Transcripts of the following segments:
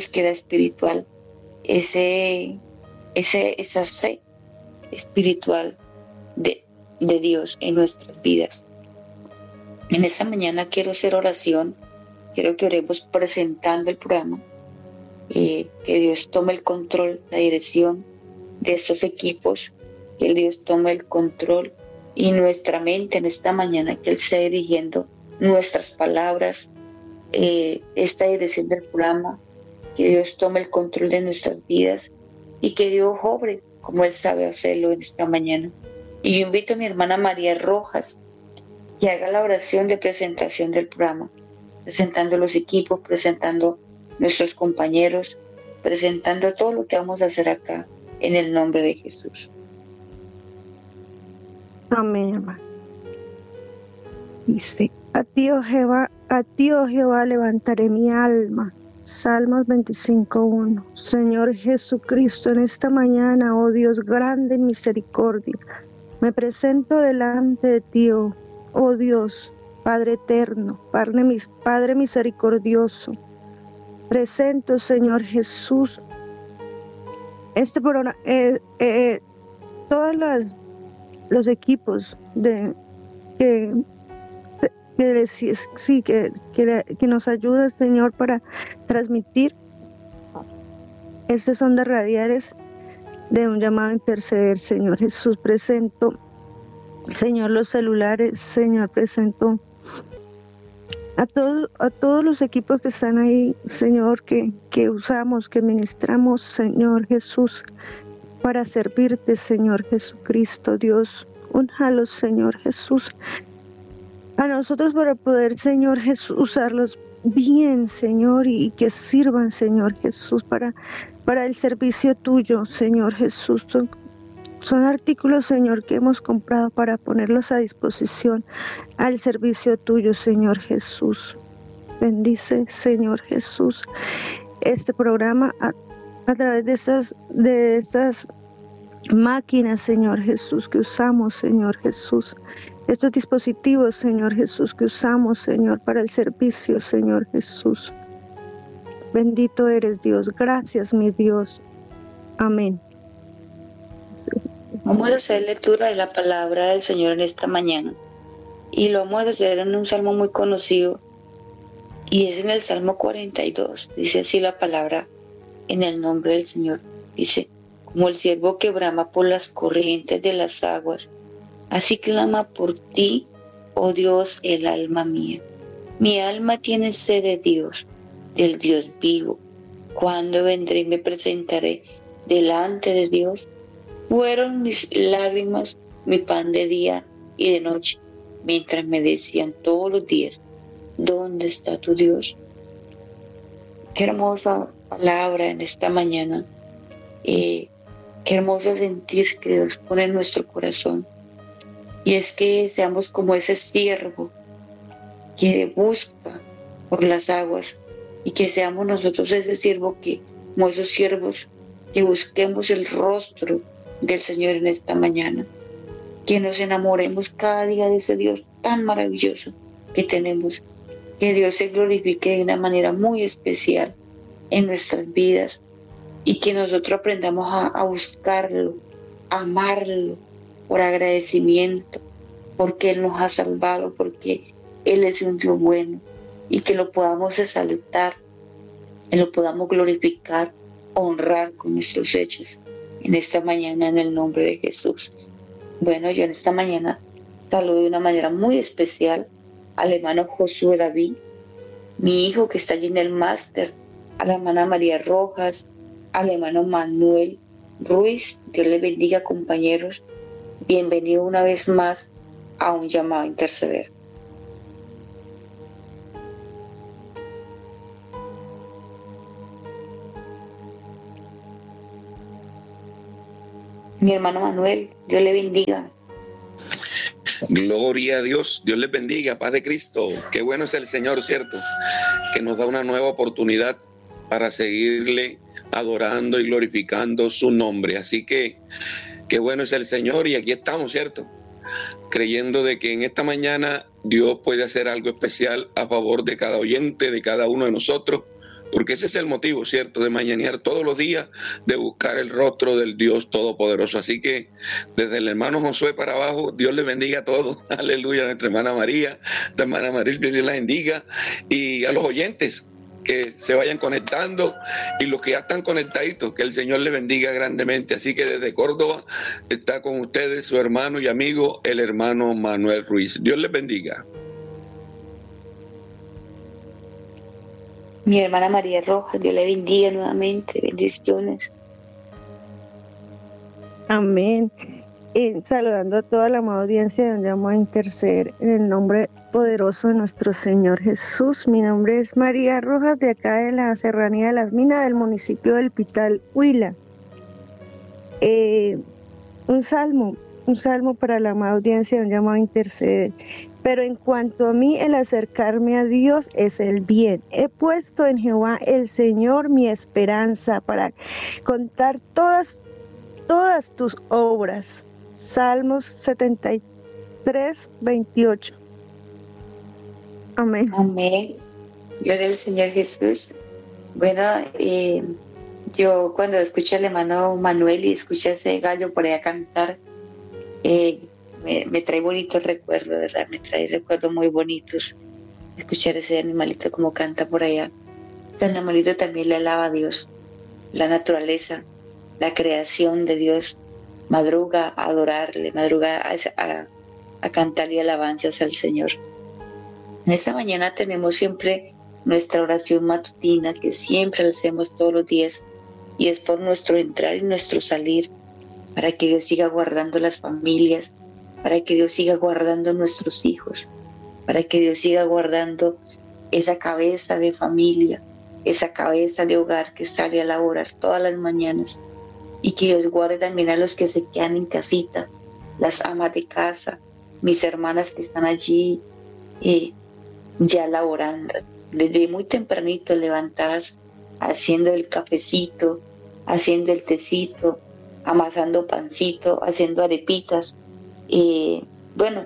búsqueda espiritual, esa sed espiritual de Dios en nuestras vidas. En esta mañana quiero hacer oración, quiero que oremos presentando el programa, que Dios tome el control, la dirección de estos equipos, que Dios tome el control y nuestra mente en esta mañana, que Él sea dirigiendo nuestras palabras, esta dirección del programa, que Dios tome el control de nuestras vidas y que Dios obre como Él sabe hacerlo en esta mañana. Y yo invito a mi hermana María Rojas que haga la oración de presentación del programa, presentando los equipos, presentando nuestros compañeros, presentando todo lo que vamos a hacer acá en el nombre de Jesús. Amén, hermano. Dice: a ti, oh Jehová, levantaré mi alma. Salmos 25:1. Señor Jesucristo, en esta mañana, oh Dios grande en misericordia, me presento delante de ti, oh Dios, Padre eterno, Padre misericordioso. Presento, Señor Jesús, este programa, todos los equipos que nos ayuda, Señor, para transmitir estas ondas radiales de un llamado a interceder, Señor Jesús. Presento, Señor, los celulares, Señor, presento a todos los equipos que están ahí, Señor, que usamos, que ministramos, Señor Jesús, para servirte, Señor Jesucristo, Dios. Únjalos, Señor Jesús, a nosotros para poder, Señor Jesús, usarlos bien, Señor, y que sirvan, Señor Jesús, para el servicio tuyo, Señor Jesús. Son artículos, Señor, que hemos comprado para ponerlos a disposición al servicio tuyo, Señor Jesús. Bendice, Señor Jesús, este programa a través de estas máquinas, Señor Jesús, que usamos, Señor Jesús. Estos dispositivos, Señor Jesús, que usamos, Señor, para el servicio, Señor Jesús. Bendito eres, Dios. Gracias, mi Dios. Amén. Vamos a hacer lectura de la palabra del Señor en esta mañana. Y lo vamos a hacer en un salmo muy conocido. Y es en el Salmo 42. Dice así la palabra en el nombre del Señor. Dice: como el ciervo que brama por las corrientes de las aguas, así clama por ti, oh Dios, el alma mía. Mi alma tiene sed de Dios, del Dios vivo. ¿Cuándo vendré y me presentaré delante de Dios? Fueron mis lágrimas mi pan de día y de noche, mientras me decían todos los días: ¿dónde está tu Dios? Qué hermosa palabra en esta mañana. Qué hermoso sentir que Dios pone en nuestro corazón. Y es que seamos como ese siervo que busca por las aguas, y que seamos nosotros ese siervo como esos siervos, que busquemos el rostro del Señor en esta mañana, que nos enamoremos cada día de ese Dios tan maravilloso que tenemos, que Dios se glorifique de una manera muy especial en nuestras vidas, y que nosotros aprendamos a buscarlo, a amarlo por agradecimiento, porque Él nos ha salvado, porque Él es un Dios bueno, y que lo podamos exaltar, que lo podamos glorificar, honrar con nuestros hechos en esta mañana en el nombre de Jesús. Bueno, yo en esta mañana saludo de una manera muy especial al hermano Josué David, mi hijo que está allí en el máster, a la hermana María Rojas, al hermano Manuel Ruiz. Dios les bendiga, compañeros. Bienvenido una vez más a un llamado a interceder. Mi hermano Manuel, Dios le bendiga. Gloria a Dios, Dios les bendiga, paz de Cristo. Qué bueno es el Señor, ¿cierto? Que nos da una nueva oportunidad para seguirle adorando y glorificando su nombre. Así que qué bueno es el Señor, y aquí estamos, ¿cierto? Creyendo de que en esta mañana Dios puede hacer algo especial a favor de cada oyente, de cada uno de nosotros, porque ese es el motivo, ¿cierto?, de mañanear todos los días, de buscar el rostro del Dios Todopoderoso. Así que desde el hermano Josué para abajo, Dios les bendiga a todos. Aleluya, a nuestra hermana María, nuestra hermana Maril, Dios la bendiga, y a los oyentes que se vayan conectando y los que ya están conectaditos, que el Señor les bendiga grandemente. Así que desde Córdoba está con ustedes su hermano y amigo, el hermano Manuel Ruiz. Dios les bendiga. Mi hermana María Rojas, Dios le bendiga nuevamente, bendiciones. Amén. Saludando a toda la amada audiencia, donde vamos a interceder en el nombre poderoso de nuestro Señor Jesús. Mi nombre es María Rojas, de acá de la Serranía de las Minas, del municipio del Pital, Huila. Un salmo para la amada audiencia, donde vamos a interceder. Pero en cuanto a mí, el acercarme a Dios es el bien. He puesto en Jehová el Señor mi esperanza, para contar todas tus obras. Salmos 73, 28. Amén. Amén. Gloria al Señor Jesús. Bueno, yo cuando escucho al hermano Manuel y escucho a ese gallo por allá cantar, me trae bonitos recuerdos, ¿verdad? Me trae recuerdos muy bonitos. Escuchar ese animalito como canta por allá. Ese animalito también le alaba a Dios, la naturaleza, la creación de Dios. Madruga a adorarle, madruga a cantarle alabanzas al Señor. En esta mañana tenemos siempre nuestra oración matutina, que siempre la hacemos todos los días, y es por nuestro entrar y nuestro salir, para que Dios siga guardando las familias, para que Dios siga guardando nuestros hijos, para que Dios siga guardando esa cabeza de familia, esa cabeza de hogar que sale a laborar todas las mañanas, y que Dios guarde también a los que se quedan en casita, las amas de casa, mis hermanas que están allí ya laborando, desde muy tempranito levantadas, haciendo el cafecito, haciendo el tecito, amasando pancito, haciendo arepitas. Bueno,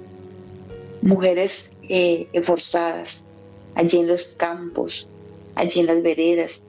mujeres esforzadas allí en los campos, allí en las veredas,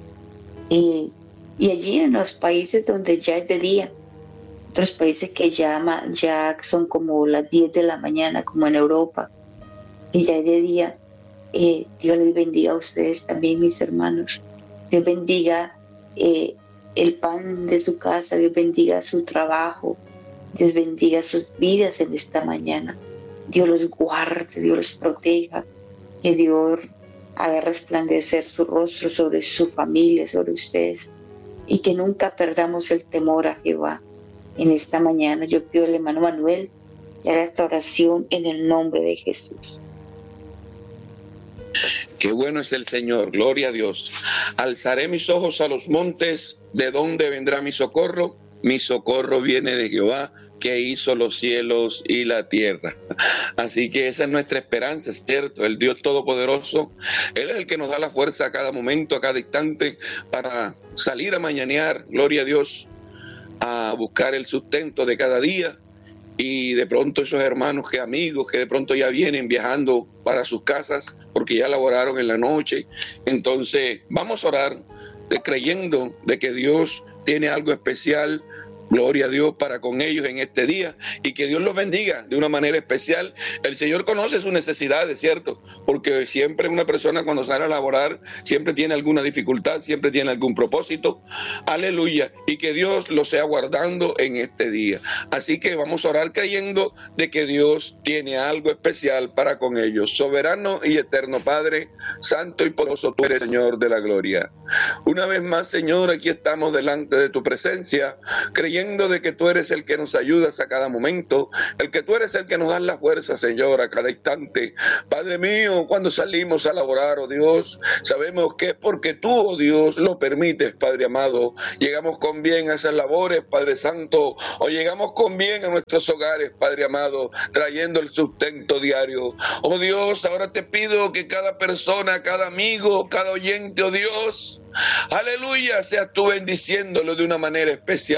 y allí en los países donde ya es de día, otros países que ya son como las 10 de la mañana, como en Europa, y ya es de día. Dios les bendiga a ustedes también, mis hermanos. Dios bendiga el pan de su casa, Dios bendiga su trabajo, Dios bendiga sus vidas en esta mañana. Dios los guarde, Dios los proteja, que Dios haga resplandecer su rostro sobre su familia, sobre ustedes, y que nunca perdamos el temor a Jehová. En esta mañana yo pido al hermano Manuel que haga esta oración en el nombre de Jesús. Qué bueno es el Señor, gloria a Dios. Alzaré mis ojos a los montes, ¿de dónde vendrá mi socorro? Mi socorro viene de Jehová, que hizo los cielos y la tierra. Así que esa es nuestra esperanza, es cierto, el Dios Todopoderoso. Él es el que nos da la fuerza a cada momento, a cada instante, para salir a mañanear, gloria a Dios, a buscar el sustento de cada día. Y de pronto esos hermanos, amigos que de pronto ya vienen viajando para sus casas porque ya laboraron en la noche. Entonces vamos a orar creyendo de que Dios tiene algo especial, gloria a Dios, para con ellos en este día, y que Dios los bendiga de una manera especial. El Señor conoce sus necesidades, ¿cierto? Porque siempre una persona cuando sale a laborar siempre tiene alguna dificultad, siempre tiene algún propósito. Aleluya. Y que Dios los sea guardando en este día. Así que vamos a orar creyendo de que Dios tiene algo especial para con ellos. Soberano y eterno Padre, santo y poderoso tú eres, Señor de la gloria. Una vez más, Señor, aquí estamos delante de tu presencia, creyendo de que tú eres el que nos ayudas a cada momento, el que tú eres el que nos das la fuerza, Señor, a cada instante. Padre mío, cuando salimos a laborar, oh Dios, sabemos que es porque tú, oh Dios, lo permites, Padre amado. Llegamos con bien a esas labores, Padre Santo, o llegamos con bien a nuestros hogares, Padre amado, trayendo el sustento diario. Oh Dios, ahora te pido que cada persona, cada amigo, cada oyente, oh Dios, aleluya, seas tú bendiciéndolo de una manera especial, oh Dios.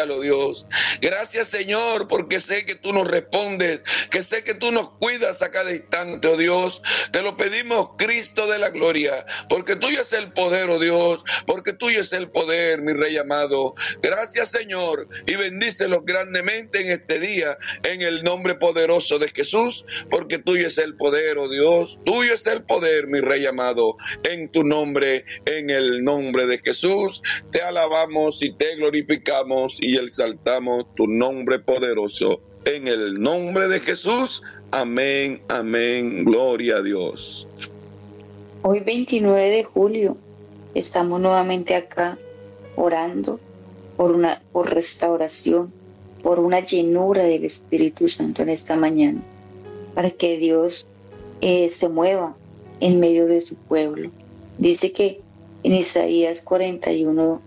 Dios. Gracias, Señor, porque sé que tú nos respondes, que sé que tú nos cuidas a cada instante, oh Dios. Te lo pedimos, Cristo de la gloria, porque tuyo es el poder, oh Dios, porque tuyo es el poder, mi Rey amado. Gracias, Señor, y bendícelos grandemente en este día, en el nombre poderoso de Jesús, porque tuyo es el poder, oh Dios, tuyo es el poder, mi Rey amado. En tu nombre, en el nombre de Jesús, te alabamos y te glorificamos y exaltamos tu nombre poderoso. En el nombre de Jesús, amén, amén, gloria a Dios. Hoy 29 de julio estamos nuevamente acá orando por restauración, por una llenura del Espíritu Santo en esta mañana, para que Dios se mueva en medio de su pueblo. Dice que en Isaías 41,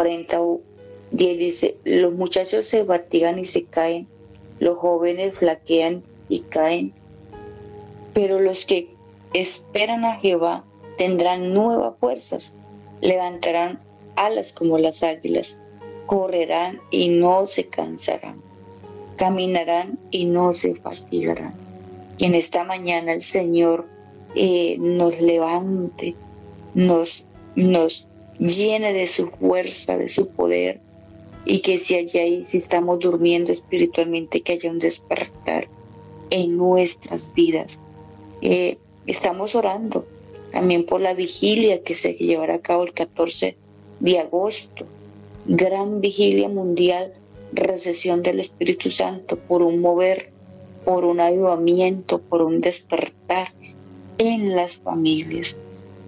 10 dice: los muchachos se fatigan y se caen, los jóvenes flaquean y caen, pero los que esperan a Jehová tendrán nuevas fuerzas, levantarán alas como las águilas, correrán y no se cansarán, caminarán y no se fatigarán. Y en esta mañana el Señor nos levante, nos llene de su fuerza, de su poder, y que si estamos durmiendo espiritualmente, que haya un despertar en nuestras vidas. Estamos orando también por la vigilia que se llevará a cabo el 14 de agosto, gran vigilia mundial, recesión del Espíritu Santo, por un mover, por un avivamiento, por un despertar en las familias.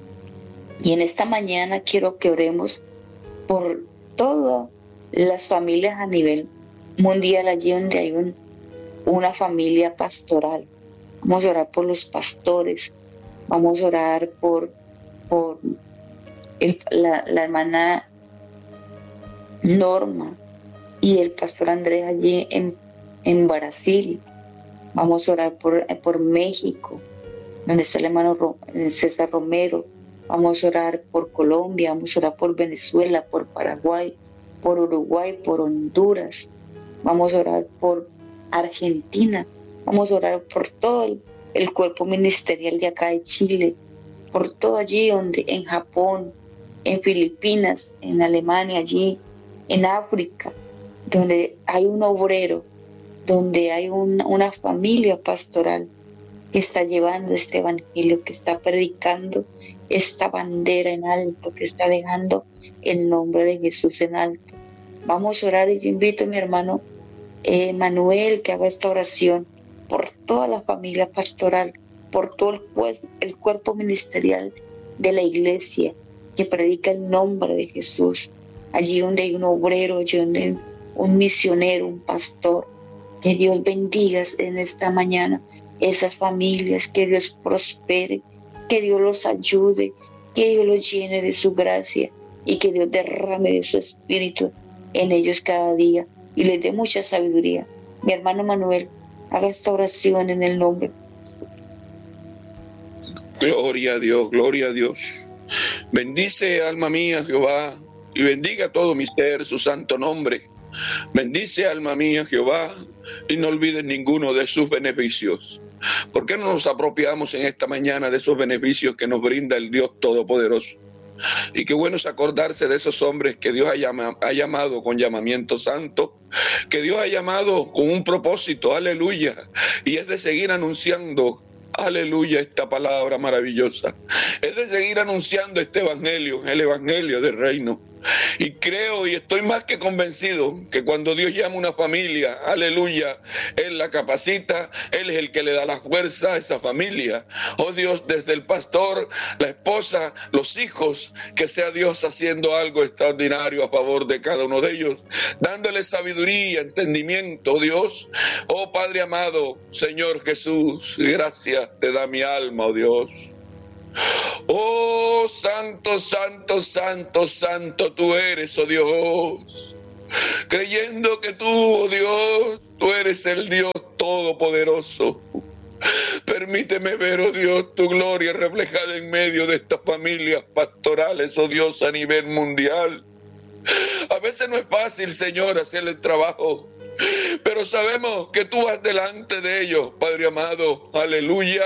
Y en esta mañana quiero que oremos por todas las familias a nivel mundial, allí donde hay una familia pastoral. Vamos a orar por los pastores, vamos a orar por la hermana Norma y el pastor Andrés allí en Brasil. Vamos a orar por México, donde está el hermano César Romero. Vamos a orar por Colombia, vamos a orar por Venezuela, por Paraguay, por Uruguay, por Honduras. Vamos a orar por Argentina. Vamos a orar por todo el cuerpo ministerial de acá de Chile, por todo allí donde, en Japón, en Filipinas, en Alemania, allí en África, donde hay un obrero, donde hay una familia pastoral que está llevando este evangelio, que está predicando esta bandera en alto, que está dejando el nombre de Jesús en alto. Vamos a orar, y yo invito a mi hermano Manuel que haga esta oración por toda la familia pastoral, por todo el cuerpo ministerial de la iglesia que predica el nombre de Jesús, allí donde hay un obrero, allí donde hay un misionero, un pastor. Que Dios bendiga en esta mañana esas familias, que Dios prospere, que Dios los ayude, que Dios los llene de su gracia y que Dios derrame de su espíritu en ellos cada día y les dé mucha sabiduría. Mi hermano Manuel, haga esta oración en el nombre. Gloria a Dios, gloria a Dios. Bendice, alma mía, Jehová, y bendiga todo mi ser su santo nombre. Bendice, alma mía, Jehová, y no olvides ninguno de sus beneficios. ¿Por qué no nos apropiamos en esta mañana de esos beneficios que nos brinda el Dios Todopoderoso? Y qué bueno es acordarse de esos hombres que Dios ha llamado con llamamiento santo, que Dios ha llamado con un propósito, aleluya, y es de seguir anunciando, aleluya, esta palabra maravillosa, es de seguir anunciando este evangelio, el evangelio del reino. Y creo y estoy más que convencido que cuando Dios llama a una familia, aleluya, Él la capacita, Él es el que le da la fuerza a esa familia. Oh Dios, desde el pastor, la esposa, los hijos, que sea Dios haciendo algo extraordinario a favor de cada uno de ellos, dándole sabiduría, entendimiento, oh Dios. Oh Padre amado, Señor Jesús, gracias te da mi alma, oh Dios. Oh, santo, santo, santo, santo tú eres, oh Dios. Creyendo que tú, oh Dios, tú eres el Dios todopoderoso. Permíteme ver, oh Dios, tu gloria reflejada en medio de estas familias pastorales, oh Dios, a nivel mundial. A veces no es fácil, Señor, hacer el trabajo, pero sabemos que tú vas delante de ellos, Padre amado. Aleluya.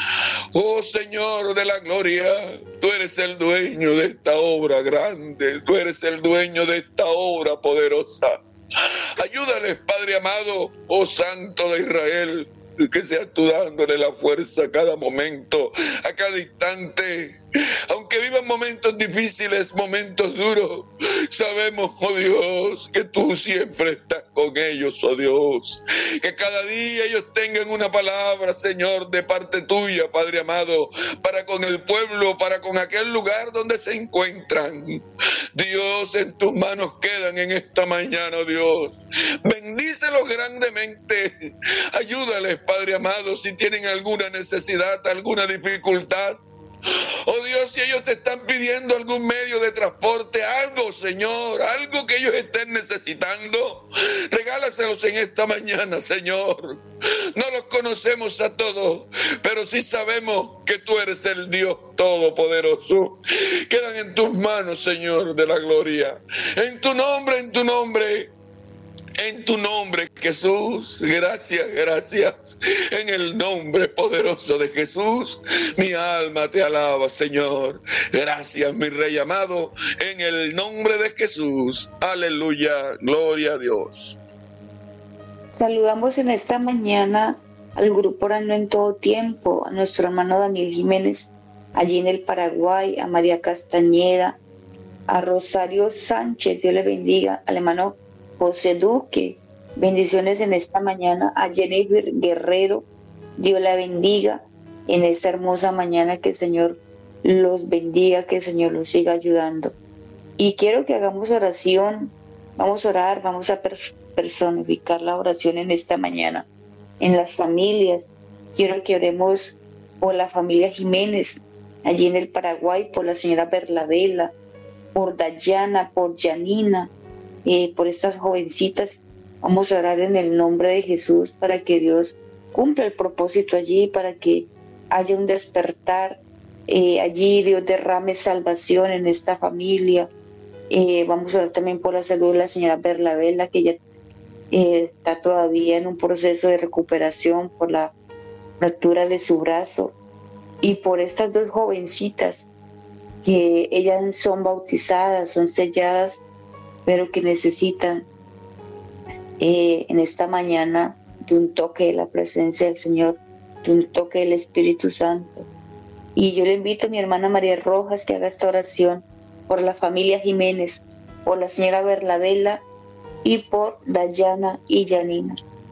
Oh Señor de la gloria, tú eres el dueño de esta obra grande, tú eres el dueño de esta obra poderosa. Ayúdales, Padre amado, oh Santo de Israel, que seas tú dándole la fuerza a cada momento, a cada instante. Aunque vivan momentos difíciles, momentos duros, sabemos, oh Dios, que tú siempre estás con ellos, oh Dios. Que cada día ellos tengan una palabra, Señor, de parte tuya, Padre amado, para con el pueblo, para con aquel lugar donde se encuentran. Dios, en tus manos quedan en esta mañana, oh Dios. Bendícelos grandemente. Ayúdales, Padre amado, si tienen alguna necesidad, alguna dificultad. Oh Dios, si ellos te están pidiendo algún medio de transporte, algo, Señor, algo que ellos estén necesitando, regálaselos en esta mañana, Señor. No los conocemos a todos, pero sí sabemos que tú eres el Dios Todopoderoso. Quedan en tus manos, Señor de la gloria. En tu nombre, en tu nombre. En tu nombre, Jesús, gracias, gracias. En el nombre poderoso de Jesús, mi alma te alaba, Señor. Gracias, mi Rey amado, en el nombre de Jesús. Aleluya, gloria a Dios. Saludamos en esta mañana al grupo Orando en Todo Tiempo, a nuestro hermano Daniel Jiménez, allí en el Paraguay, a María Castañeda, a Rosario Sánchez, Dios le bendiga, al hermano José Duque, bendiciones en esta mañana, a Jennifer Guerrero, Dios la bendiga en esta hermosa mañana, que el Señor los bendiga, que el Señor los siga ayudando. Y quiero que hagamos oración, vamos a orar, vamos a personificar la oración en esta mañana, en las familias. Quiero que oremos por la familia Jiménez, allí en el Paraguay, por la señora Berlavela, por Dayana, por Janina, por estas jovencitas. Vamos a orar en el nombre de Jesús para que Dios cumpla el propósito allí, para que haya un despertar allí, Dios derrame salvación en esta familia. Vamos a orar también por la salud de la señora Berlavela, que ella está todavía en un proceso de recuperación por la fractura de su brazo, y por estas dos jovencitas que ellas son bautizadas, son selladas, pero que necesitan en esta mañana de un toque de la presencia del Señor, de un toque del Espíritu Santo. Y yo le invito a mi hermana María Rojas que haga esta oración por la familia Jiménez, por la señora Berlavela y por Dayana y Janina.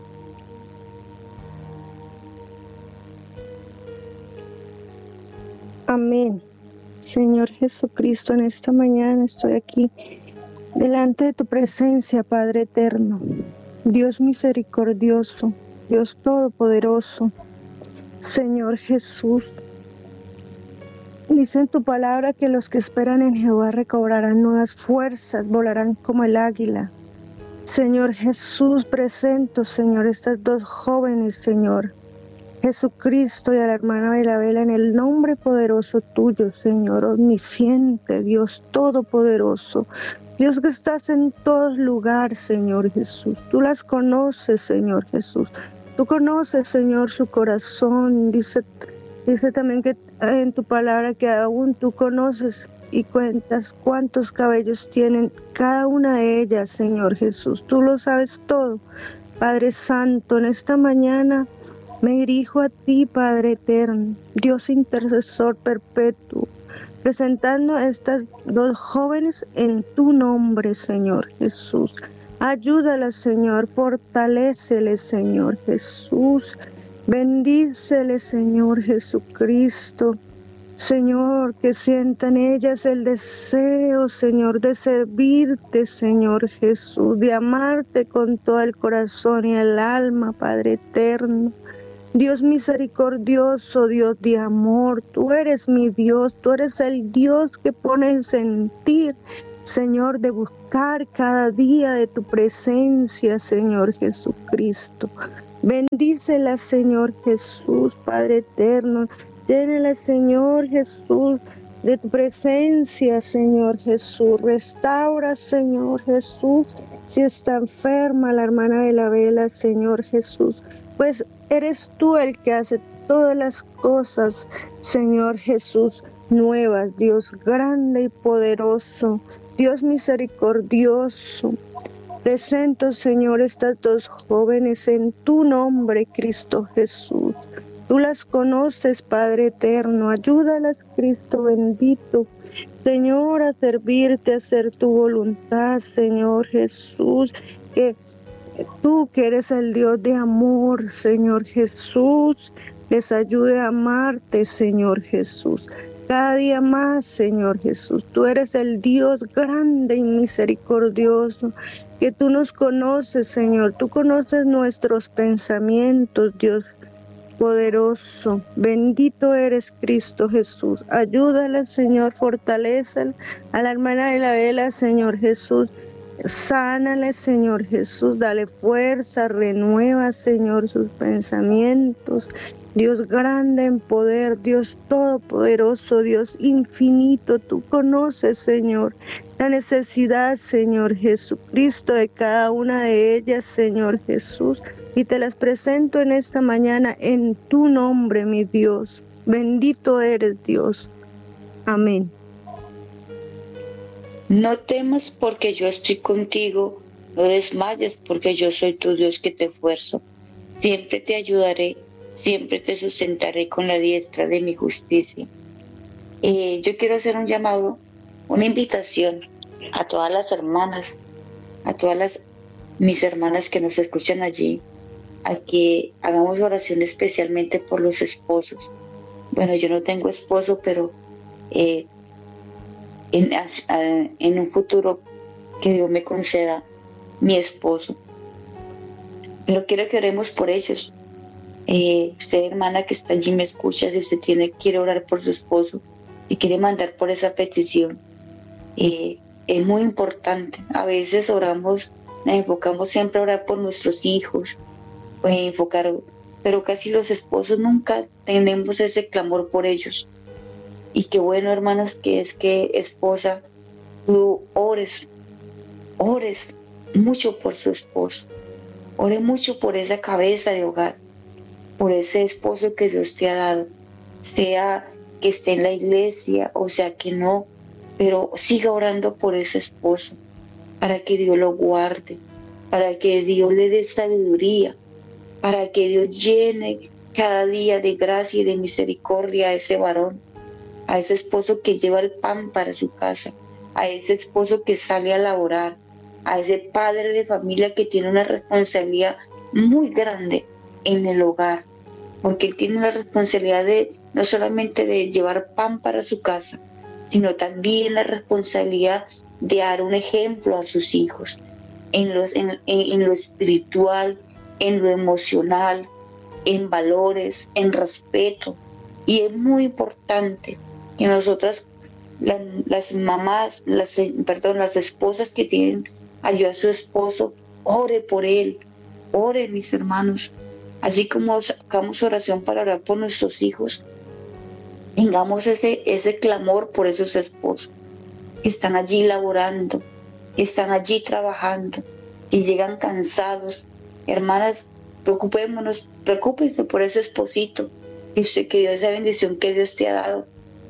Amén. Señor Jesucristo, en esta mañana estoy aquí delante de tu presencia, Padre eterno, Dios misericordioso, Dios todopoderoso. Señor Jesús, dice en tu palabra que los que esperan en Jehová recobrarán nuevas fuerzas, volarán como el águila. Señor Jesús, presento, Señor, estas dos jóvenes, Señor Jesucristo, y a la hermana Berlavela, en el nombre poderoso tuyo, Señor omnisciente, Dios todopoderoso, Dios que estás en todo lugar, Señor Jesús. Tú las conoces, Señor Jesús. Tú conoces, Señor, su corazón. Dice también que en tu palabra que aún tú conoces y cuentas cuántos cabellos tienen cada una de ellas, Señor Jesús. Tú lo sabes todo, Padre Santo. En esta mañana me dirijo a ti, Padre eterno, Dios intercesor perpetuo, presentando a estas dos jóvenes en tu nombre, Señor Jesús. Ayúdalas, Señor, fortaléceles, Señor Jesús. Bendíceles, Señor Jesucristo. Señor, que sientan ellas el deseo, Señor, de servirte, Señor Jesús, de amarte con todo el corazón y el alma, Padre eterno. Dios misericordioso, Dios de amor, tú eres mi Dios, tú eres el Dios que pone el sentir, Señor, de buscar cada día de tu presencia, Señor Jesucristo. Bendícela, Señor Jesús, Padre eterno. Llénala, Señor Jesús, de tu presencia, Señor Jesús. Restaura, Señor Jesús, si está enferma la hermana de la vela, Señor Jesús. Pues eres tú el que hace todas las cosas, Señor Jesús, nuevas, Dios grande y poderoso, Dios misericordioso. Presento, Señor, estas dos jóvenes en tu nombre, Cristo Jesús. Tú las conoces, Padre eterno. Ayúdalas, Cristo bendito. Señor, a servirte, a hacer tu voluntad, Señor Jesús. Que tú, que eres el Dios de amor, Señor Jesús, les ayude a amarte, Señor Jesús. Cada día más, Señor Jesús, tú eres el Dios grande y misericordioso, que tú nos conoces, Señor, tú conoces nuestros pensamientos, Dios poderoso. Bendito eres, Cristo Jesús. Ayúdala, Señor, fortalécela a la hermana de la vela, Señor Jesús. Sánale, Señor Jesús, dale fuerza, renueva, Señor, sus pensamientos. Dios grande en poder, Dios todopoderoso, Dios infinito, tú conoces, Señor, la necesidad, Señor Jesucristo, de cada una de ellas, Señor Jesús, y te las presento en esta mañana en tu nombre, mi Dios. Bendito eres, Dios. Amén. No temas porque yo estoy contigo, no desmayes porque yo soy tu Dios que te esfuerzo. Siempre te ayudaré, siempre te sustentaré con la diestra de mi justicia. Yo quiero hacer un llamado, una invitación a todas las hermanas, a todas mis hermanas que nos escuchan allí, a que hagamos oración especialmente por los esposos. Bueno, yo no tengo esposo, pero en un futuro que Dios me conceda mi esposo. Pero quiero que oremos por ellos. Usted, hermana que está allí, me escucha. Si usted quiere orar por su esposo y quiere mandar por esa petición, es muy importante. A veces oramos, nos enfocamos siempre a orar por nuestros hijos, pero casi los esposos nunca tenemos ese clamor por ellos. Y qué bueno, hermanos, que es que, esposa, tú ores mucho por su esposo, ore mucho por esa cabeza de hogar, por ese esposo que Dios te ha dado, sea que esté en la iglesia o sea que no, pero siga orando por ese esposo, para que Dios lo guarde, para que Dios le dé sabiduría, para que Dios llene cada día de gracia y de misericordia a ese varón, a ese esposo que lleva el pan para su casa, a ese esposo que sale a laborar, a ese padre de familia que tiene una responsabilidad muy grande en el hogar, porque él tiene la responsabilidad no solamente de llevar pan para su casa, sino también la responsabilidad de dar un ejemplo a sus hijos en lo espiritual, en lo emocional, en valores, en respeto. Y es muy importante que nosotras, las mamás, las esposas que tienen ayuda a su esposo, ore por él, ore, mis hermanos. Así como sacamos oración para orar por nuestros hijos, tengamos ese clamor por esos esposos que están allí laborando, que están allí trabajando, que llegan cansados. Hermanas, preocúpense por ese esposito, que Dios, esa bendición que Dios te ha dado,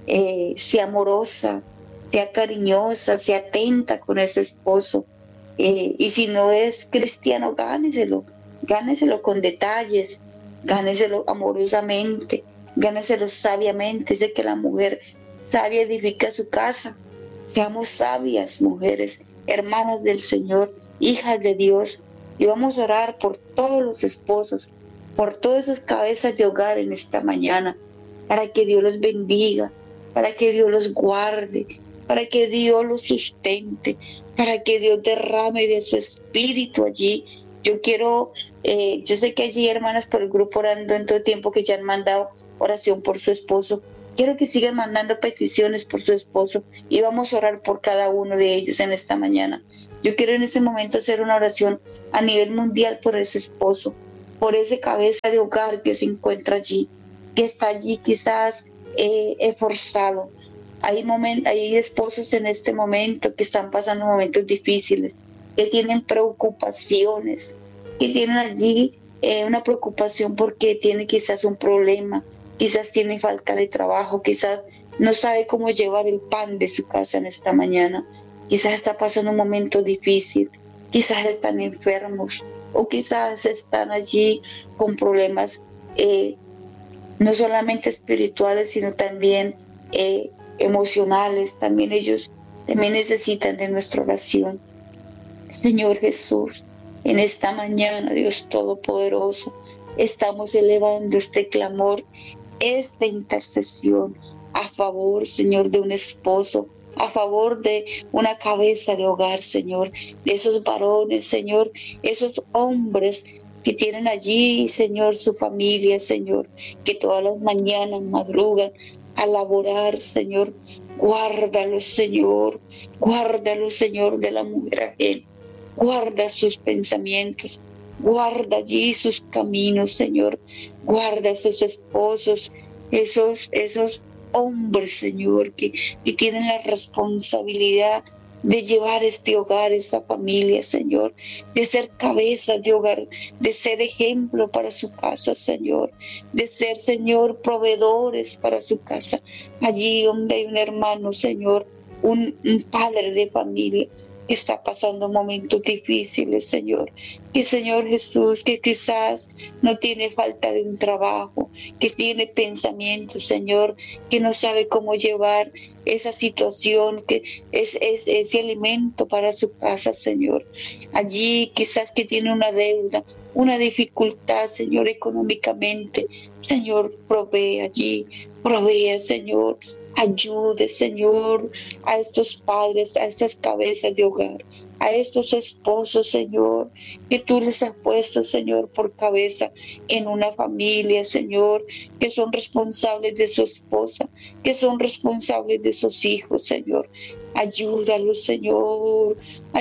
sea amorosa, sea cariñosa, sea atenta con ese esposo. Y si no es cristiano, gáneselo con detalles, gáneselo amorosamente, gáneselo sabiamente. Dice que la mujer sabia edifica su casa. Seamos sabias, mujeres, hermanas del Señor, hijas de Dios, y vamos a orar por todos los esposos, por todas esas cabezas de hogar en esta mañana, para que Dios los bendiga, para que Dios los guarde, para que Dios los sustente, para que Dios derrame de su espíritu allí. Yo sé que allí hermanas por el grupo orando en todo tiempo que ya han mandado oración por su esposo. Quiero que sigan mandando peticiones por su esposo y vamos a orar por cada uno de ellos en esta mañana. Yo quiero en este momento hacer una oración a nivel mundial por ese esposo, por ese cabeza de hogar que se encuentra allí, que está allí quizás esforzado, Hay esposos en este momento que están pasando momentos difíciles, que tienen preocupaciones, que tienen allí una preocupación porque tiene quizás un problema, quizás tiene falta de trabajo, quizás no sabe cómo llevar el pan de su casa en esta mañana, quizás está pasando un momento difícil, quizás están enfermos o quizás están allí con problemas no solamente espirituales, sino también emocionales. También ellos también necesitan de nuestra oración. Señor Jesús, en esta mañana, Dios Todopoderoso, estamos elevando este clamor, esta intercesión a favor, Señor, de un esposo, a favor de una cabeza de hogar, Señor, de esos varones, Señor, esos hombres que tienen allí, Señor, su familia, Señor, que todas las mañanas madrugan a laborar, Señor. Guárdalos, Señor, de la mujer ajena. Guarda sus pensamientos, guarda allí sus caminos, Señor. Guarda a sus esposos, esos hombres, Señor, que tienen la responsabilidad de llevar este hogar, esa familia, Señor, de ser cabeza de hogar, de ser ejemplo para su casa, Señor, de ser, Señor, proveedores para su casa. Allí donde hay un hermano, Señor, un padre de familia que está pasando momentos difíciles, Señor, que Señor Jesús, que quizás no tiene falta de un trabajo, que tiene pensamientos, Señor, que no sabe cómo llevar esa situación, que es ese alimento para su casa, Señor. Allí quizás que tiene una deuda, una dificultad, Señor, económicamente. Señor, provee allí, provee, Señor. Ayude, Señor, a estos padres, a estas cabezas de hogar, a estos esposos, Señor, que tú les has puesto, Señor, por cabeza en una familia, Señor, que son responsables de su esposa, que son responsables de sus hijos, Señor. Ayúdalos, Señor,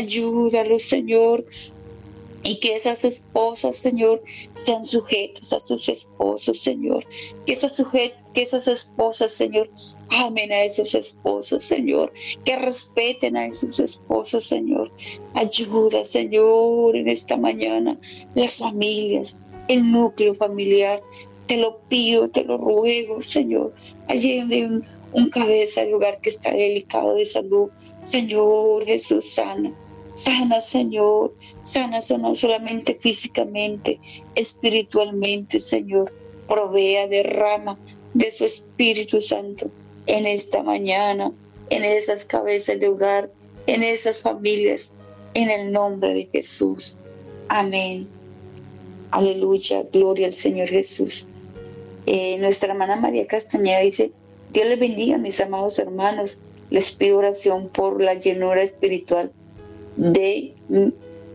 y que esas esposas, Señor, sean sujetas a sus esposos, Señor. Que esas esposas, Señor, amen a esos esposos, Señor. Que respeten a esos esposos, Señor. Ayuda, Señor, en esta mañana, las familias, el núcleo familiar. Te lo pido, te lo ruego, Señor. Allí hay un cabeza de hogar que está delicado de salud. Señor Jesús, sana, Señor, sana no solamente físicamente, espiritualmente, Señor. Provea, derrama de su Espíritu Santo en esta mañana, en esas cabezas de hogar, en esas familias, en el nombre de Jesús. Amén. Aleluya, gloria al Señor Jesús. Nuestra hermana María Castañeda dice: Dios les bendiga, mis amados hermanos. Les pido oración por la llenura espiritual del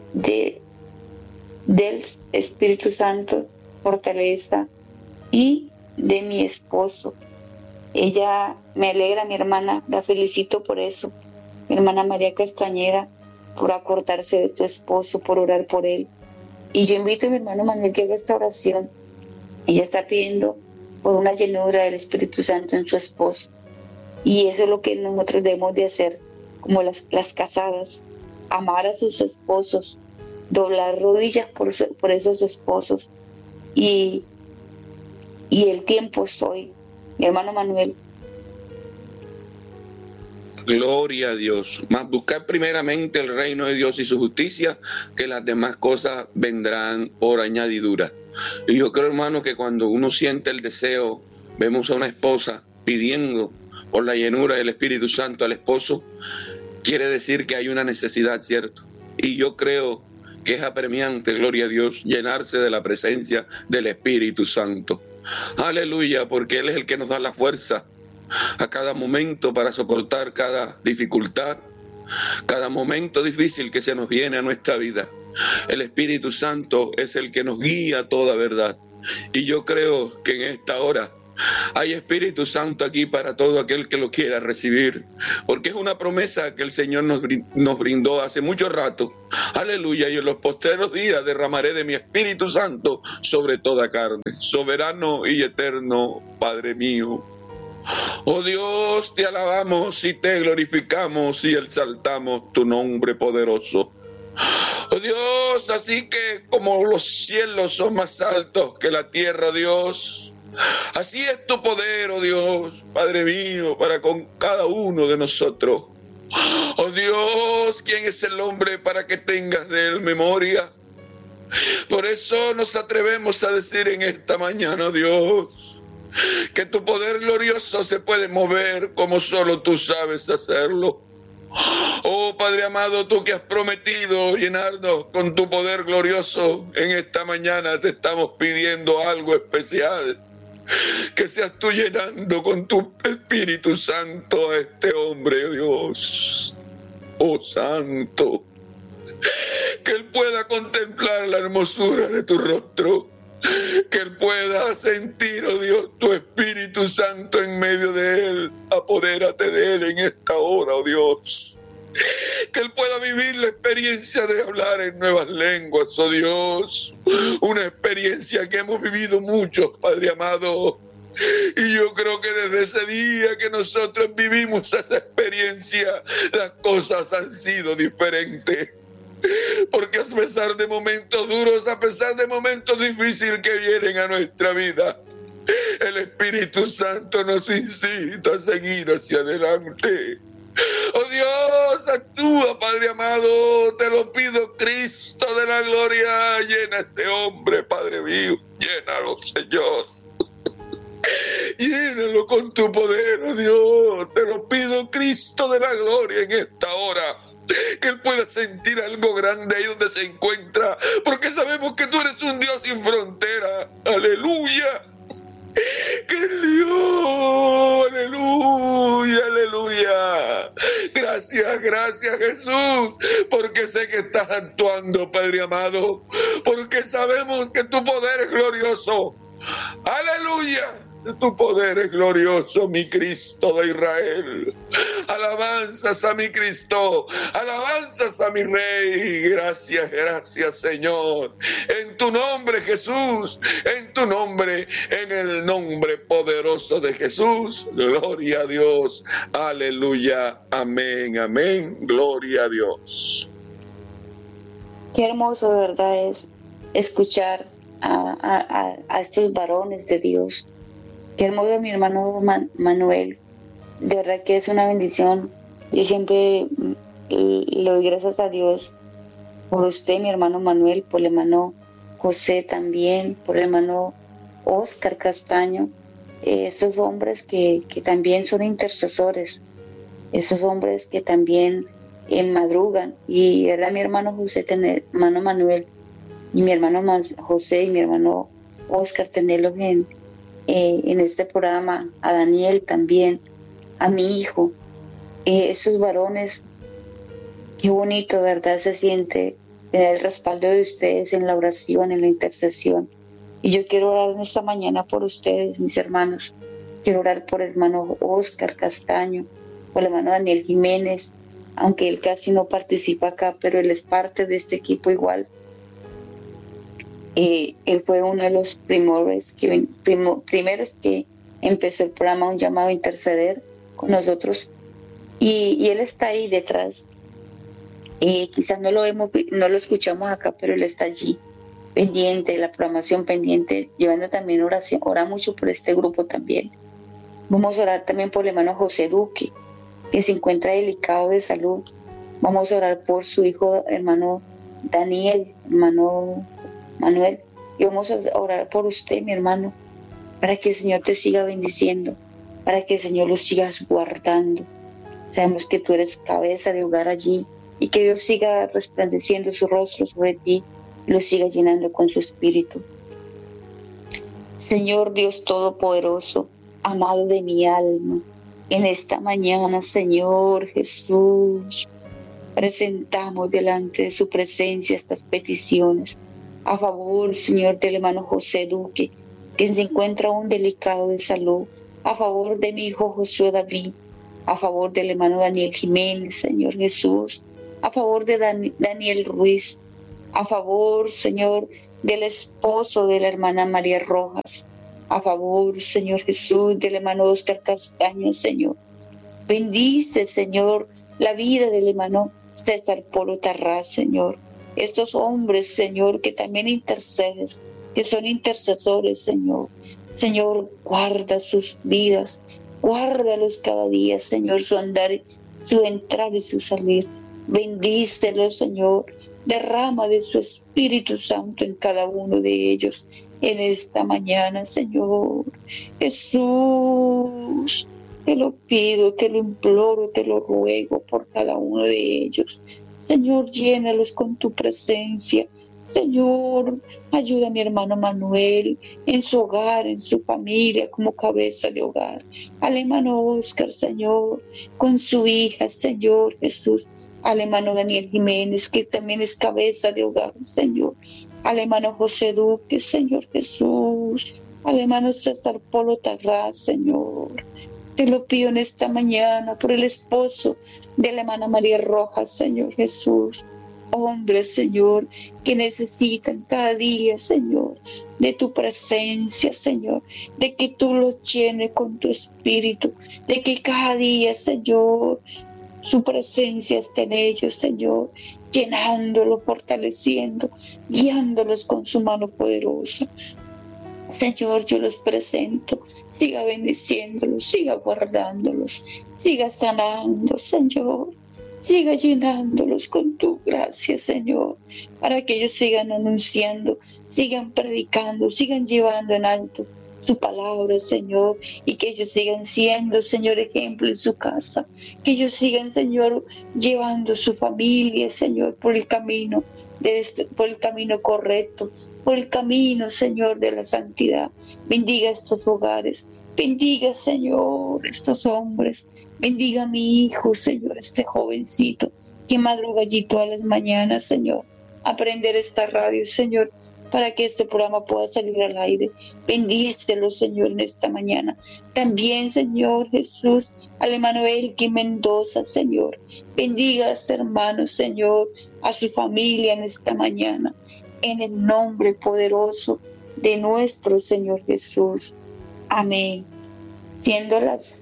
Espíritu Santo, fortaleza, y de mi esposo. Ella me alegra, mi hermana, la felicito por eso, mi hermana María Castañeda, por acordarse de tu esposo, por orar por él. Y yo invito a mi hermano Manuel que haga esta oración. Ella está pidiendo por una llenura del Espíritu Santo en su esposo, y eso es lo que nosotros debemos de hacer, como las casadas: amar a sus esposos, doblar rodillas por esos esposos, y el tiempo es hoy, mi hermano Manuel. Gloria a Dios. Mas buscar primeramente el reino de Dios y su justicia, que las demás cosas vendrán por añadidura. Y yo creo, hermano, que cuando uno siente el deseo, vemos a una esposa pidiendo por la llenura del Espíritu Santo al esposo, quiere decir que hay una necesidad, ¿cierto? Y yo creo que es apremiante, gloria a Dios, llenarse de la presencia del Espíritu Santo. Aleluya, porque Él es el que nos da la fuerza a cada momento para soportar cada dificultad, cada momento difícil que se nos viene a nuestra vida. El Espíritu Santo es el que nos guía a toda verdad. Y yo creo que en esta hora hay Espíritu Santo aquí para todo aquel que lo quiera recibir, porque es una promesa que el Señor nos brindó hace mucho rato. Aleluya, y en los postreros días derramaré de mi Espíritu Santo sobre toda carne. Soberano y eterno Padre mío, Oh Dios, te alabamos y te glorificamos y exaltamos tu nombre poderoso. Oh Dios, así que como los cielos son más altos que la tierra, Dios, así es tu poder, oh Dios, Padre mío, para con cada uno de nosotros. Oh Dios, ¿quién es el hombre para que tengas de él memoria? Por eso nos atrevemos a decir en esta mañana, oh Dios, que tu poder glorioso se puede mover como solo tú sabes hacerlo. Oh Padre amado, tú que has prometido llenarnos con tu poder glorioso, en esta mañana te estamos pidiendo algo especial. Que seas tú llenando con tu Espíritu Santo a este hombre, oh Dios. Oh Santo. Que él pueda contemplar la hermosura de tu rostro. Que él pueda sentir, oh Dios, tu Espíritu Santo en medio de él. Apodérate de él en esta hora, oh Dios. Que él pueda vivir la experiencia de hablar en nuevas lenguas, oh Dios. Una experiencia que hemos vivido muchos, Padre amado. Y yo creo que desde ese día que nosotros vivimos esa experiencia, las cosas han sido diferentes. Porque a pesar de momentos duros, a pesar de momentos difíciles que vienen a nuestra vida, el Espíritu Santo nos incita a seguir hacia adelante. Oh Dios, actúa, Padre amado, te lo pido, Cristo de la gloria, llena a este hombre, Padre mío, llénalo, Señor. Llénalo con tu poder, oh Dios, te lo pido, Cristo de la gloria, en esta hora. Que él pueda sentir algo grande ahí donde se encuentra, porque sabemos que tú eres un Dios sin frontera. Aleluya. Que el Dios, aleluya, aleluya. Gracias, gracias Jesús, porque sé que estás actuando, Padre amado, porque sabemos que tu poder es glorioso. Aleluya. Tu poder es glorioso, mi Cristo de Israel. Alabanzas a mi Cristo, alabanzas a mi Rey. Gracias, gracias, Señor. En tu nombre, Jesús, en tu nombre, en el nombre poderoso de Jesús. Gloria a Dios. Aleluya. Amén, amén. Gloria a Dios. Qué hermoso, de verdad, es escuchar a estos varones de Dios. Qué hermoso, mi hermano Manuel. De verdad que es una bendición. Yo siempre le doy gracias a Dios por usted, mi hermano Manuel, por el hermano José también, por el hermano Oscar Castaño. Estos hombres que también son intercesores, esos hombres que también madrugan. Y verdad, mi hermano José, hermano Manuel, y mi hermano José y mi hermano Oscar, tenerlos en este programa, a Daniel también, a mi hijo, esos varones, qué bonito, ¿verdad? Se siente tener el respaldo de ustedes en la oración, en la intercesión. Y yo quiero orar en esta mañana por ustedes, mis hermanos. Quiero orar por el hermano Oscar Castaño, por el hermano Daniel Jiménez, aunque él casi no participa acá, pero él es parte de este equipo igual. Él fue uno de los primeros que empezó el programa Un Llamado a Interceder con nosotros, y él está ahí detrás. Quizás no lo escuchamos acá, pero él está allí, pendiente de la programación, pendiente, llevando también oración. Ora mucho por este grupo también. Vamos a orar también por el hermano José Duque, que se encuentra delicado de salud. Vamos a orar por su hijo, hermano Daniel, hermano Manuel, y vamos a orar por usted, mi hermano, para que el Señor te siga bendiciendo, para que el Señor los siga guardando. Sabemos que tú eres cabeza de hogar allí, y que Dios siga resplandeciendo su rostro sobre ti y lo siga llenando con su espíritu. Señor Dios Todopoderoso, amado de mi alma, en esta mañana, Señor Jesús, presentamos delante de su presencia estas peticiones. A favor, Señor, del hermano José Duque, quien se encuentra aún delicado de salud. A favor de mi hijo Josué David. A favor del hermano Daniel Jiménez, Señor Jesús. A favor de Daniel Ruiz. A favor, Señor, del esposo de la hermana María Rojas. a favor, Señor Jesús, del hermano Oscar Castaño, Señor. Bendice, Señor, la vida del hermano César Polo Tarrás, Señor. Estos hombres, Señor, que también intercedes, que son intercesores, Señor. Señor, guarda sus vidas, guárdalos cada día, Señor, su andar, su entrar y su salir. Bendícelos, Señor. Derrama de su Espíritu Santo en cada uno de ellos en esta mañana, Señor. Jesús, te lo pido, te lo imploro, te lo ruego por cada uno de ellos. Señor, llénalos con tu presencia. Señor, ayuda a mi hermano Manuel en su hogar, en su familia, como cabeza de hogar. Al hermano Oscar, Señor, con su hija, Señor Jesús. Al hermano Daniel Jiménez, que también es cabeza de hogar, Señor. Al hermano José Duque, Señor Jesús. Al hermano César Polo Tarrás, Señor. Te lo pido en esta mañana por el esposo de la hermana María Rojas, Señor Jesús. Hombres, Señor, que necesitan cada día, Señor, de tu presencia, Señor, de que tú los llenes con tu espíritu, de que cada día, Señor, su presencia esté en ellos, Señor, llenándolos, fortaleciendo, guiándolos con su mano poderosa. Señor, yo los presento, siga bendiciéndolos, siga guardándolos, siga sanando, Señor. Siga llenándolos con tu gracia, Señor, para que ellos sigan anunciando, sigan predicando, sigan llevando en alto su palabra, Señor, y que ellos sigan siendo, Señor, ejemplo en su casa, que ellos sigan, Señor, llevando su familia, Señor, por el camino por el camino correcto, por el camino, Señor, de la santidad. Bendiga estos hogares, bendiga, Señor, estos hombres. Bendiga a mi hijo, Señor, este jovencito que madruga allí todas las mañanas, Señor, a prender esta radio, Señor, para que este programa pueda salir al aire. Bendícelo, Señor, en esta mañana. También, Señor Jesús, al hermano Elqui Mendoza, Señor. Bendiga a este hermano, Señor, a su familia en esta mañana. En el nombre poderoso de nuestro Señor Jesús. Amén. Siendo las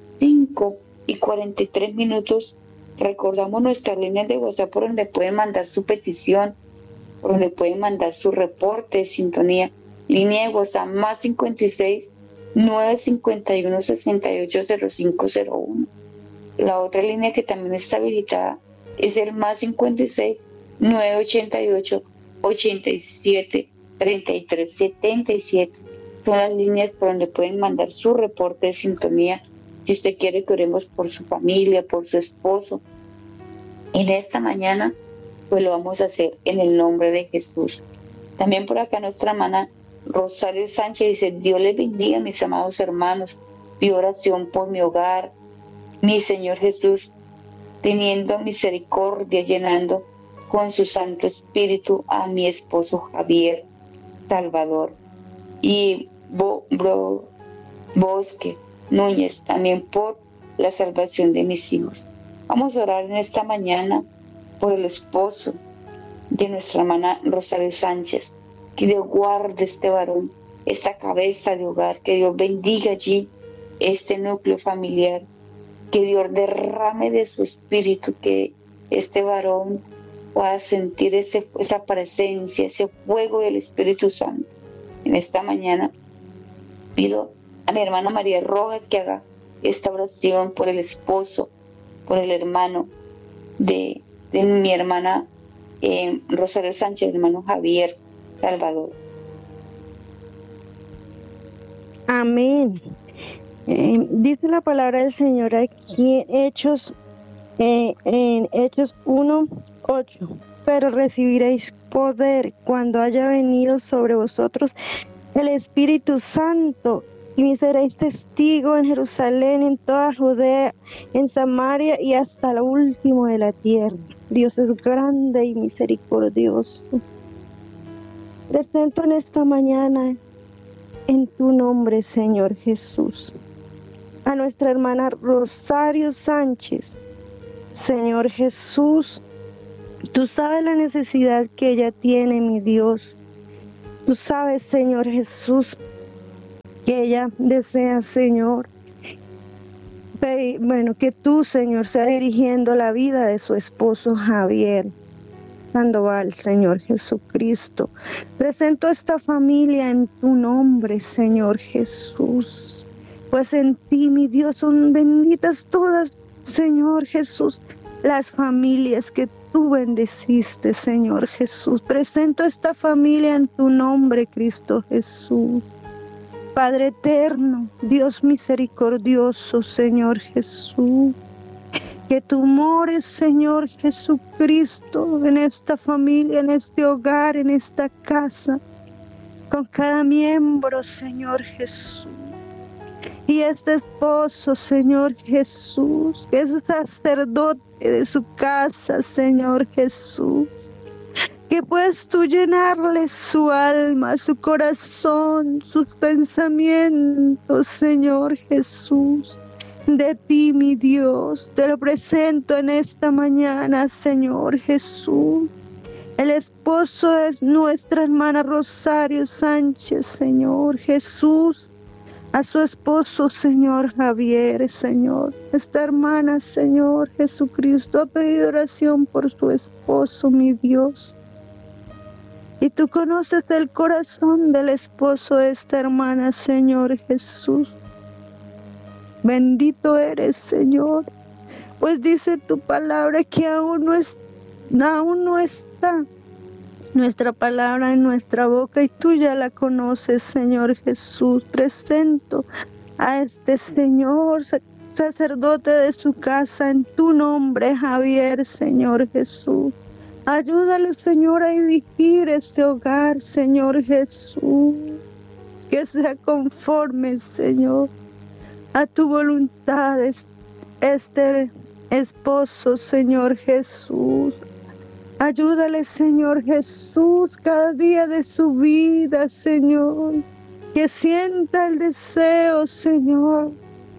5:43, recordamos nuestras líneas de WhatsApp por donde pueden mandar su petición, por donde pueden mandar su reporte de sintonía. Línea de WhatsApp más 56 951 680501. La otra línea que también está habilitada es el más 56 988 87 33 77. Son las líneas por donde pueden mandar su reporte de sintonía. Si usted quiere que oremos por su familia, por su esposo, en esta mañana, pues lo vamos a hacer en el nombre de Jesús. También por acá nuestra hermana Rosario Sánchez dice: Dios les bendiga, mis amados hermanos. Mi oración por mi hogar, mi Señor Jesús, teniendo misericordia, llenando con su Santo Espíritu a mi esposo Javier Salvador. Y Bosque Núñez, también por la salvación de mis hijos. Vamos a orar en esta mañana por el esposo de nuestra hermana Rosario Sánchez. Que Dios guarde este varón, esta cabeza de hogar, que Dios bendiga allí este núcleo familiar, que Dios derrame de su espíritu, que este varón pueda sentir esa presencia, ese fuego del Espíritu Santo. En esta mañana pido a mi hermana María Rojas que haga esta oración por el esposo, por el hermano de mi hermana Rosario Sánchez, el hermano Javier Salvador. Amén. Dice la palabra del Señor aquí en Hechos 1:8. Pero recibiréis poder cuando haya venido sobre vosotros el Espíritu Santo, y me seréis testigo en Jerusalén, en toda Judea, en Samaria y hasta lo último de la tierra. Dios es grande y misericordioso. Presento en esta mañana, en tu nombre, Señor Jesús, a nuestra hermana Rosario Sánchez. Señor Jesús, tú sabes la necesidad que ella tiene, mi Dios. Tú sabes, Señor Jesús, que ella desea, Señor. Bueno, que tú, Señor, sea dirigiendo la vida de su esposo Javier Sandoval, Señor Jesucristo. Presento esta familia en tu nombre, Señor Jesús. Pues en ti, mi Dios, son benditas todas, Señor Jesús, las familias que tú bendeciste, Señor Jesús. Presento esta familia en tu nombre, Cristo Jesús. Padre eterno, Dios misericordioso, Señor Jesús, que tú mores, Señor Jesucristo, en esta familia, en este hogar, en esta casa, con cada miembro, Señor Jesús. Y este esposo, Señor Jesús, que es sacerdote de su casa, Señor Jesús, que puedes tú llenarle su alma, su corazón, sus pensamientos, Señor Jesús, de ti, mi Dios. Te lo presento en esta mañana, Señor Jesús. El esposo es nuestra hermana Rosario Sánchez, Señor Jesús. A su esposo, Señor Javier, Señor. Esta hermana, Señor Jesucristo, ha pedido oración por su esposo, mi Dios. Y tú conoces el corazón del esposo de esta hermana, Señor Jesús. Bendito eres, Señor, pues dice tu palabra que aún no está nuestra palabra en nuestra boca y tú ya la conoces, Señor Jesús. Presento a este Señor sacerdote de su casa en tu nombre, Javier, Señor Jesús. Ayúdale, Señor, a dirigir este hogar, Señor Jesús, que sea conforme, Señor, a tu voluntad este esposo, Señor Jesús. Ayúdale, Señor Jesús, cada día de su vida, Señor, que sienta el deseo, Señor,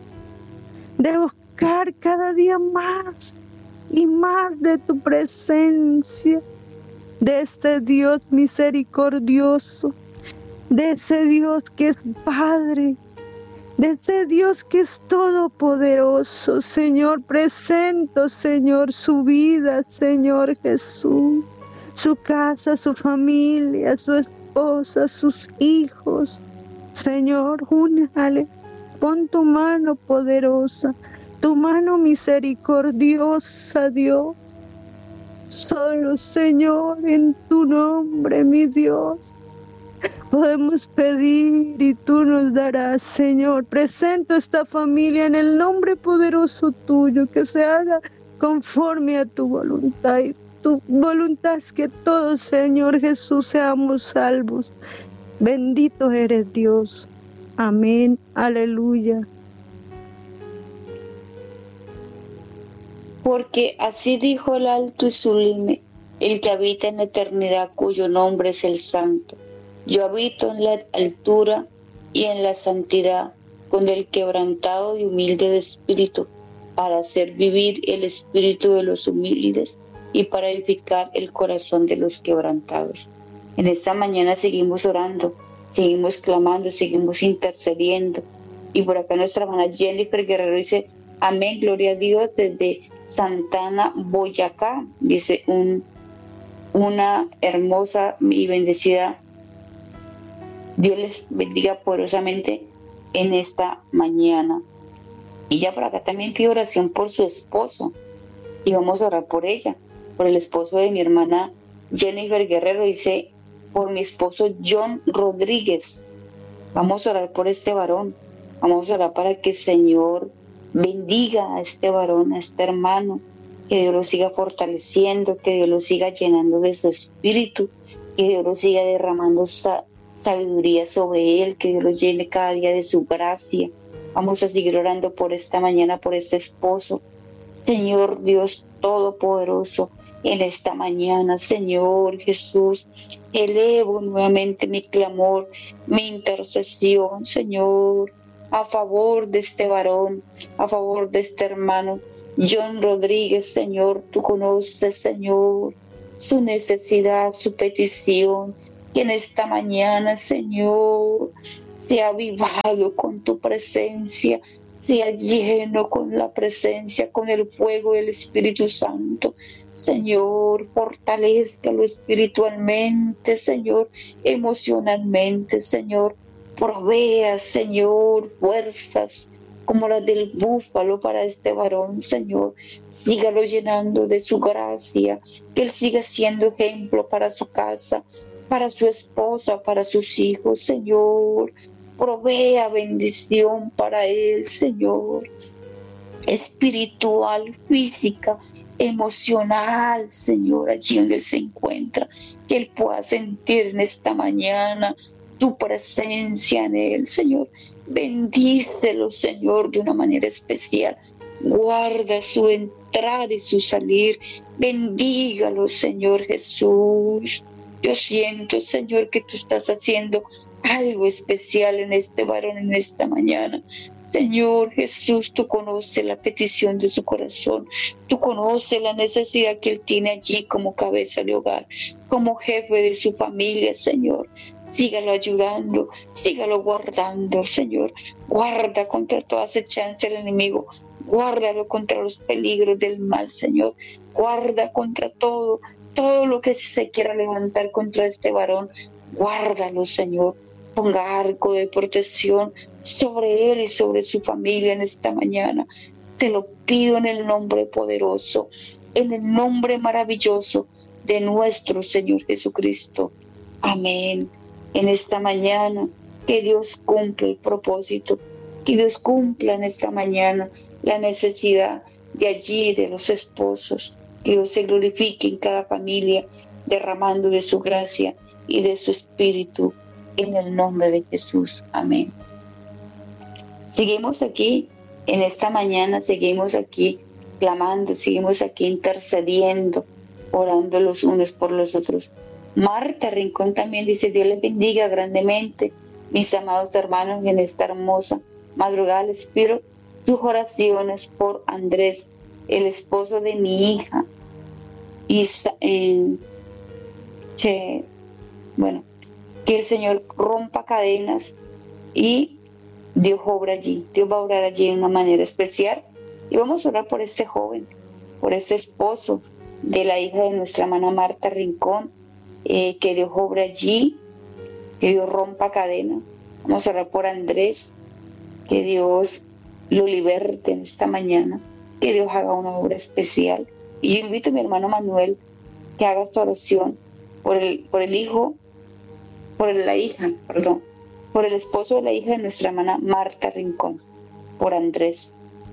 de buscar cada día más y más de tu presencia, de este Dios misericordioso, de ese Dios que es Padre, de ese Dios que es todopoderoso. Señor, presento, Señor, su vida, Señor Jesús, su casa, su familia, su esposa, sus hijos. Señor, únale, pon tu mano poderosa, tu mano misericordiosa, Dios. Solo, Señor, en tu nombre, mi Dios, podemos pedir y tú nos darás, Señor. Presento esta familia en el nombre poderoso tuyo, que se haga conforme a tu voluntad. Y tu voluntad es que todos, Señor Jesús, seamos salvos. Bendito eres, Dios. Amén. Aleluya. Porque así dijo el alto y sublime, el que habita en la eternidad, cuyo nombre es el Santo. Yo habito en la altura y en la santidad, con el quebrantado y humilde de espíritu, para hacer vivir el espíritu de los humildes y para edificar el corazón de los quebrantados. En esta mañana seguimos orando, seguimos clamando, seguimos intercediendo. Y por acá nuestra hermana Jennifer Guerrero dice: amén, gloria a Dios, desde Santana, Boyacá. Dice una hermosa y bendecida. Dios les bendiga poderosamente en esta mañana. Y ya por acá también pido oración por su esposo. Y vamos a orar por ella, por el esposo de mi hermana Jennifer Guerrero. Dice: por mi esposo John Rodríguez. Vamos a orar por este varón. Vamos a orar para que el Señor bendiga a este varón, a este hermano, que Dios lo siga fortaleciendo, que Dios lo siga llenando de su espíritu, que Dios lo siga derramando sabiduría sobre él, que Dios lo llene cada día de su gracia. Vamos a seguir orando por esta mañana, por este esposo. Señor Dios Todopoderoso, en esta mañana, Señor Jesús, elevo nuevamente mi clamor, mi intercesión, Señor, a favor de este varón, a favor de este hermano John Rodríguez. Señor, tú conoces, Señor, su necesidad, su petición, que en esta mañana, Señor, sea avivado con tu presencia, sea lleno con la presencia, con el fuego del Espíritu Santo. Señor, fortalézcalo espiritualmente, Señor, emocionalmente, Señor. Provea, Señor, fuerzas como las del búfalo para este varón, Señor. Sígalo llenando de su gracia, que él siga siendo ejemplo para su casa, para su esposa, para sus hijos, Señor. Provea bendición para él, Señor, espiritual, física, emocional, Señor, allí donde él se encuentra, que él pueda sentir en esta mañana tu presencia en él, Señor. Bendícelo, Señor, de una manera especial. Guarda su entrar y su salir. Bendígalo, Señor Jesús. Yo siento, Señor, que tú estás haciendo algo especial en este varón en esta mañana. Señor Jesús, tú conoces la petición de su corazón, tú conoces la necesidad que él tiene allí como cabeza de hogar, como jefe de su familia, Señor. Sígalo ayudando, sígalo guardando, Señor. Guarda contra toda acechanza del enemigo, guárdalo contra los peligros del mal, Señor. Guarda contra todo lo que se quiera levantar contra este varón. Guárdalo, Señor. Ponga arco de protección sobre él y sobre su familia en esta mañana. Te lo pido en el nombre poderoso, en el nombre maravilloso de nuestro Señor Jesucristo. Amén. En esta mañana, que Dios cumpla el propósito, que Dios cumpla en esta mañana la necesidad de allí, de los esposos, que Dios se glorifique en cada familia, derramando de su gracia y de su espíritu, en el nombre de Jesús. Amén. Seguimos aquí, en esta mañana, seguimos aquí clamando, seguimos aquí intercediendo, orando los unos por los otros. Marta Rincón también dice: Dios les bendiga grandemente, mis amados hermanos, en esta hermosa madrugada les pido sus oraciones por Andrés, el esposo de mi hija. Que el Señor rompa cadenas y Dios obra allí. Dios va a obrar allí de una manera especial. Y vamos a orar por este joven, por este esposo de la hija de nuestra hermana Marta Rincón. Que Dios obra allí, que Dios rompa cadenas. Vamos a orar por Andrés, que Dios lo liberte en esta mañana, que Dios haga una obra especial. Y yo invito a mi hermano Manuel que haga esta oración por el esposo de la hija de nuestra hermana Marta Rincón, por Andrés.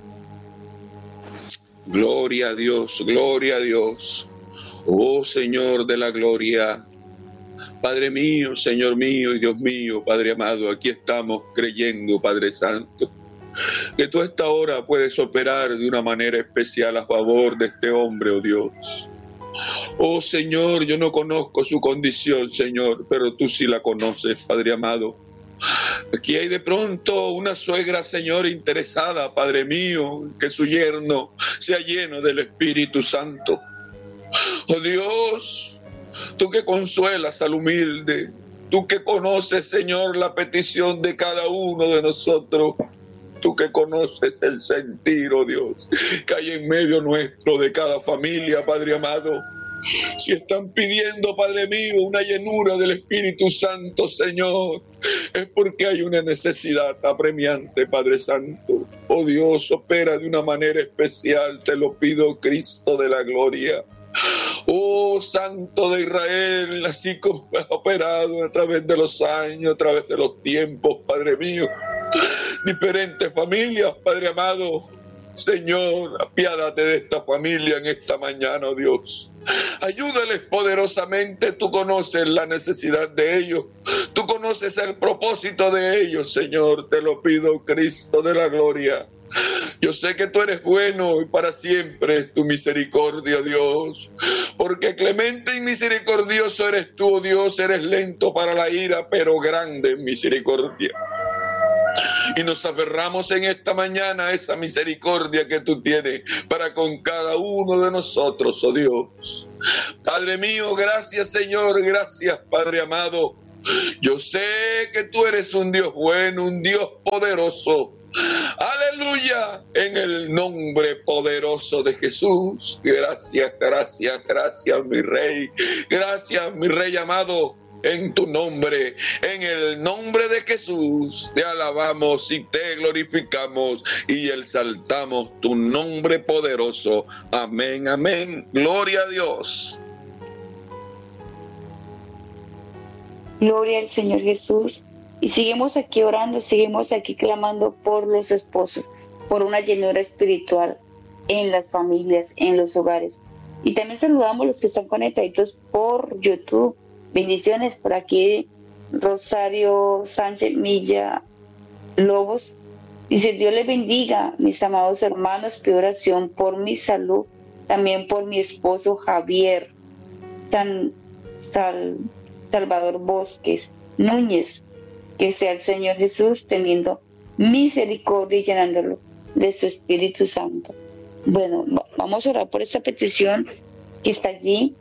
Gloria a Dios, gloria a Dios. Oh Señor de la gloria, Padre mío, Señor mío y Dios mío, Padre amado, aquí estamos creyendo, Padre Santo, que tú a esta hora puedes operar de una manera especial a favor de este hombre, oh Dios. Oh Señor, yo no conozco su condición, Señor, pero tú sí la conoces, Padre amado. Aquí hay de pronto una suegra, Señor, interesada, Padre mío, que su yerno sea lleno del Espíritu Santo. Oh Dios, tú que consuelas al humilde, tú que conoces, Señor, la petición de cada uno de nosotros, tú que conoces el sentir, oh Dios, que hay en medio nuestro de cada familia, Padre amado. Si están pidiendo, Padre mío, una llenura del Espíritu Santo, Señor, es porque hay una necesidad apremiante, Padre Santo. Oh Dios, opera de una manera especial, te lo pido, Cristo de la gloria. Oh Santo de Israel, así como has operado a través de los años, a través de los tiempos, Padre mío, diferentes familias, Padre amado. Señor, apiádate de esta familia en esta mañana, oh Dios. Ayúdales poderosamente, tú conoces la necesidad de ellos, tú conoces el propósito de ellos, Señor, te lo pido, Cristo de la gloria. Yo sé que tú eres bueno y para siempre es tu misericordia, Dios, porque clemente y misericordioso eres tú, Dios, eres lento para la ira, pero grande en misericordia. Y nos aferramos en esta mañana a esa misericordia que tú tienes para con cada uno de nosotros, oh Dios. Padre mío, gracias, Señor, gracias, Padre amado. Yo sé que tú eres un Dios bueno, un Dios poderoso. Aleluya, en el nombre poderoso de Jesús. Gracias, gracias, gracias, mi Rey. Gracias, mi Rey amado. En tu nombre, en el nombre de Jesús, te alabamos y te glorificamos y exaltamos tu nombre poderoso. Amén, amén. Gloria a Dios. Gloria al Señor Jesús. Y seguimos aquí orando, seguimos aquí clamando por los esposos, por una llenura espiritual en las familias, en los hogares. Y también saludamos a los que están conectados por YouTube. Bendiciones por aquí, Rosario Sánchez Milla Lobos. Dice: Dios les bendiga, mis amados hermanos, pido oración por mi salud, también por mi esposo Javier Salvador Bosques Núñez. Que sea el Señor Jesús teniendo misericordia y llenándolo de su Espíritu Santo. Bueno, vamos a orar por esta petición que está allí.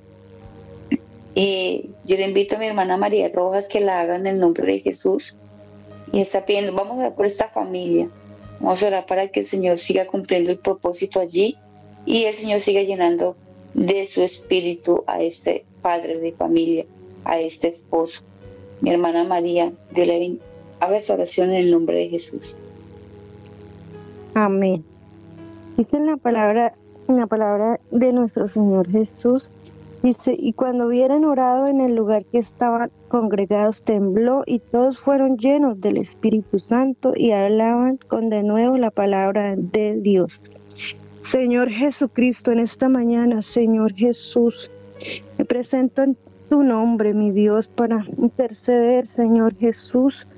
Yo le invito a mi hermana María Rojas que la haga en el nombre de Jesús. Y está pidiendo, vamos a orar por esta familia. Vamos a orar para que el Señor siga cumpliendo el propósito allí y el Señor siga llenando de su Espíritu a este padre de familia, a este esposo. Mi hermana María, haga esta oración en el nombre de Jesús. Amén. Dice en la palabra de nuestro Señor Jesús, dice: y cuando hubieran orado en el lugar que estaban congregados, tembló, y todos fueron llenos del Espíritu Santo y hablaban con denuedo la palabra de Dios. Señor Jesucristo, en esta mañana, Señor Jesús, me presento en tu nombre, mi Dios, para interceder, Señor Jesús,